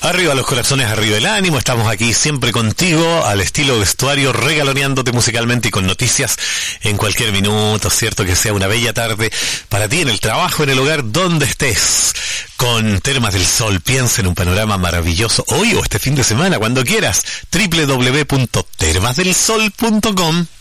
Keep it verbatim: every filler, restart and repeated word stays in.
Arriba los corazones, arriba el ánimo. Estamos aquí siempre contigo, al estilo vestuario, regaloneándote musicalmente y con noticias en cualquier minuto, ¿cierto? Que sea una bella tarde para ti en el trabajo, en el hogar, donde estés. Con Termas del Sol, piensa en un panorama maravilloso hoy o este fin de semana, cuando quieras. doble u doble u doble u punto termas del sol punto com